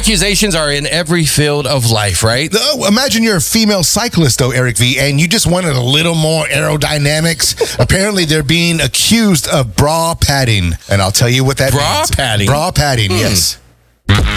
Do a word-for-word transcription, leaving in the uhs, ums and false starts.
accusations are in every field of life, right? Uh, imagine you're a female cyclist, though, Eric V., and you just wanted a little more aerodynamics. Apparently, they're being accused of bra padding, and I'll tell you what that Bra means. padding? Bra padding, Hmm. yes.